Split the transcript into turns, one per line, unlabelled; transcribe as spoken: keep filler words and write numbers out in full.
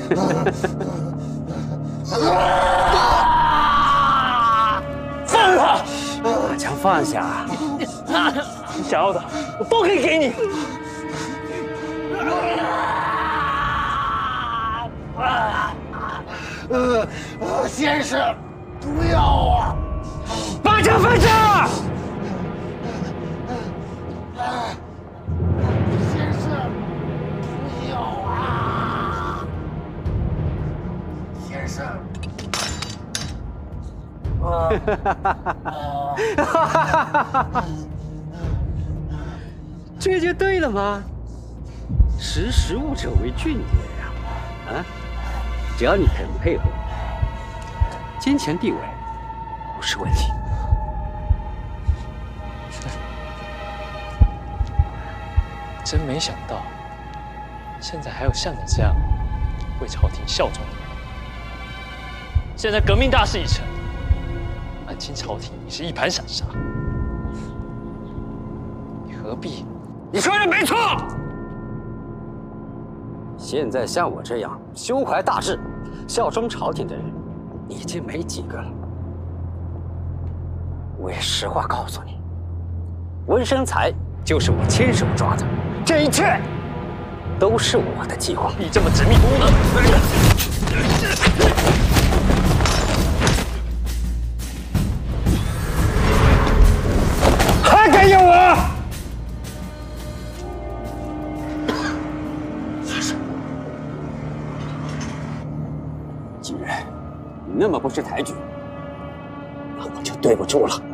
放他！
把枪放下！
你想要的，我都可以给你。
呃，先生，不要啊！
把枪放下！
先生，不要啊！先生。
这就对了吗？识时务者为俊杰呀！啊，只要你肯配合，金钱地位不是问题。
真没想到，现在还有像你这样为朝廷效忠的人。现在革命大势已成。 满清朝廷已是一盘散沙，你何必？
你说的没错。现在像我这样胸怀大志、效忠朝廷的人，已经没几个了。我也实话告诉你，文生才就是我亲手抓的，这一切都是我的计划。
你这么执迷不悟呢？
还敢要我？既然你那么不识抬举，那我就对不住了。